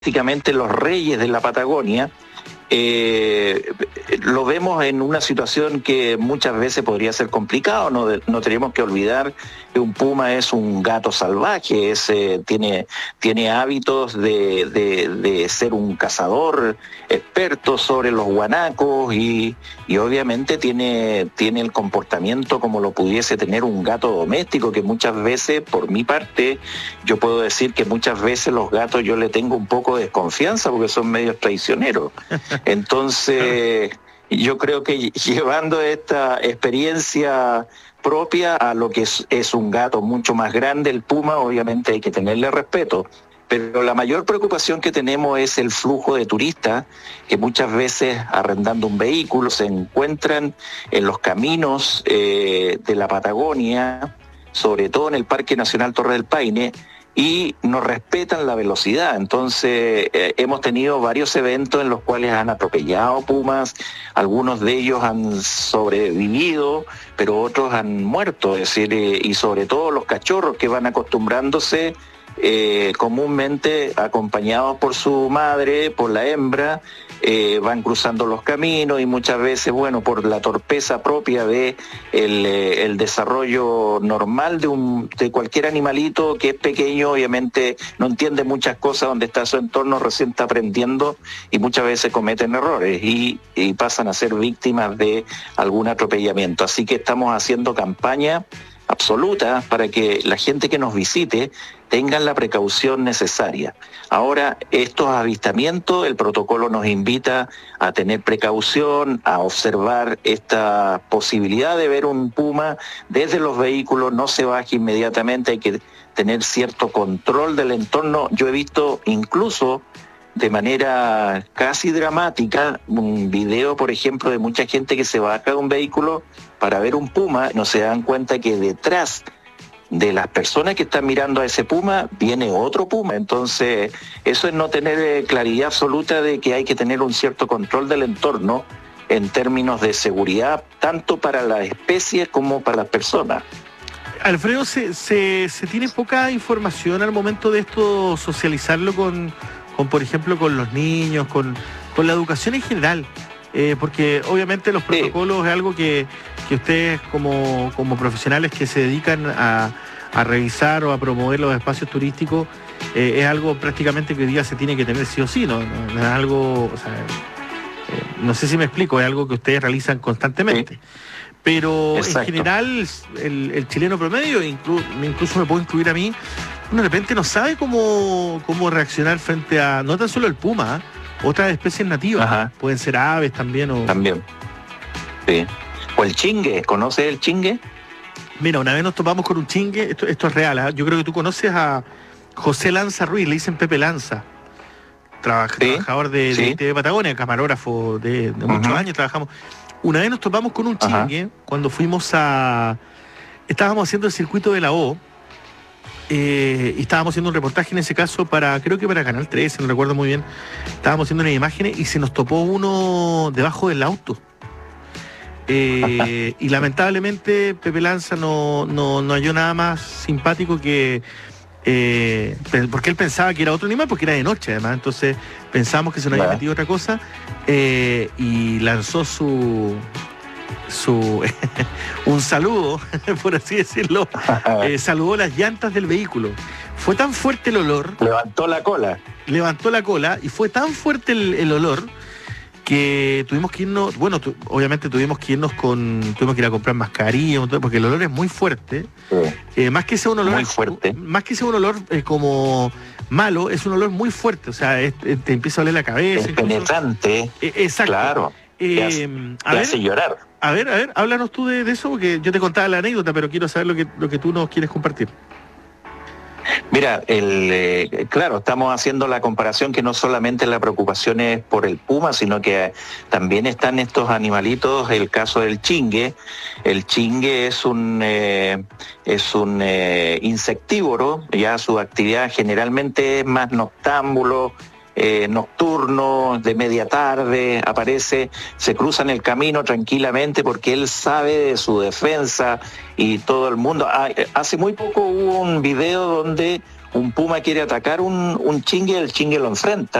prácticamente los reyes de la Patagonia, lo vemos en una situación que muchas veces podría ser complicado. No tenemos que olvidar que un puma es un gato salvaje, tiene hábitos de ser un cazador experto sobre los guanacos y obviamente tiene el comportamiento como lo pudiese tener un gato doméstico, que muchas veces, por mi parte, yo puedo decir que muchas veces los gatos yo le tengo un poco de desconfianza porque son medios traicioneros. Entonces, yo creo que llevando esta experiencia propia a lo que es un gato mucho más grande, el puma, obviamente hay que tenerle respeto. Pero la mayor preocupación que tenemos es el flujo de turistas que muchas veces, arrendando un vehículo, se encuentran en los caminos de la Patagonia, sobre todo en el Parque Nacional Torres del Paine, y no respetan la velocidad. Entonces hemos tenido varios eventos en los cuales han atropellado pumas, algunos de ellos han sobrevivido, pero otros han muerto, es decir, y sobre todo los cachorros que van acostumbrándose comúnmente acompañados por su madre, por la hembra, van cruzando los caminos y muchas veces, bueno, por la torpeza propia de el desarrollo normal de cualquier animalito que es pequeño, obviamente no entiende muchas cosas donde está su entorno, recién está aprendiendo y muchas veces cometen errores y pasan a ser víctimas de algún atropellamiento. Así que estamos haciendo campaña absoluta para que la gente que nos visite tengan la precaución necesaria. Ahora, estos avistamientos, el protocolo nos invita a tener precaución, a observar esta posibilidad de ver un puma desde los vehículos, no se baje inmediatamente, hay que tener cierto control del entorno. Yo he visto incluso de manera casi dramática un video, por ejemplo, de mucha gente que se baja de un vehículo para ver un puma, no se dan cuenta que detrás de las personas que están mirando a ese puma viene otro puma. Entonces eso es no tener claridad absoluta de que hay que tener un cierto control del entorno en términos de seguridad, tanto para la especie como para las personas. Alfredo, se tiene poca información al momento de esto, socializarlo con por ejemplo, con los niños, con la educación en general, porque obviamente los protocolos es algo que ustedes como profesionales que se dedican a revisar o a promover los espacios turísticos, es algo prácticamente que hoy día se tiene que tener sí o sí, no es algo, o sea, no sé si me explico, es algo que ustedes realizan constantemente. Sí. Pero exacto. En general el chileno promedio, incluso me puedo incluir a mí, uno de repente no sabe cómo reaccionar frente a, no tan solo el puma, otras especies nativas. Ajá. Pueden ser aves también. También, sí. O el chingue, ¿conoces el chingue? Mira, una vez nos topamos con un chingue, esto es real, ¿eh? Yo creo que tú conoces a José Lanza Ruiz, le dicen Pepe Lanza, trabajador de Patagonia, camarógrafo de muchos años, trabajamos. Una vez nos topamos con un chingue cuando estábamos haciendo el circuito de la O, y estábamos haciendo un reportaje en ese caso creo que para Canal 13, no recuerdo muy bien. Estábamos haciendo unas imágenes y se nos topó uno debajo del auto. Y lamentablemente Pepe Lanza no halló nada más simpático que porque él pensaba que era otro animal, porque era de noche además, entonces pensamos que se nos había metido otra cosa, y lanzó un saludo, por así decirlo, saludó las llantas del vehículo. Fue tan fuerte el olor. Levantó la cola y fue tan fuerte el olor que tuvimos que irnos, obviamente tuvimos que ir a comprar mascarilla, porque el olor es muy fuerte. Sí. Más que sea un olor muy fuerte. Más que sea un olor como malo, es un olor muy fuerte, o sea, te empieza a oler la cabeza. Es penetrante. Exacto. Claro. Te hace llorar. A ver, háblanos tú de eso, porque yo te contaba la anécdota, pero quiero saber lo que tú nos quieres compartir. Mira, claro, estamos haciendo la comparación que no solamente la preocupación es por el puma, sino que también están estos animalitos, el caso del chingue. El chingue es un insectívoro, ya su actividad generalmente es más noctámbulo, nocturno, de media tarde, aparece, se cruza en el camino tranquilamente porque él sabe de su defensa y todo el mundo. Hace muy poco hubo un video donde un puma quiere atacar un chingue, el chingue lo enfrenta